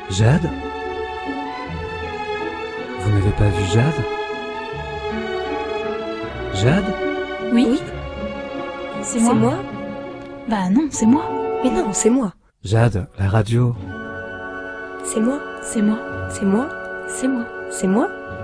Jade? Vous n'avez pas vu Jade? Jade? Oui. C'est moi? Bah non, c'est moi. Mais non, c'est moi. Jade, la radio. C'est moi. C'est moi. C'est moi. C'est moi. C'est moi.